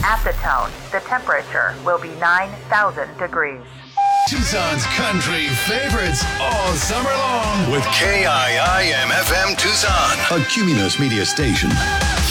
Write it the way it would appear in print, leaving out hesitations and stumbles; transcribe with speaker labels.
Speaker 1: At the Tone, the temperature will be 9,000 degrees.
Speaker 2: Tucson's country favorites all summer long
Speaker 3: with KIIM FM Tucson,
Speaker 4: a Cumulus Media station.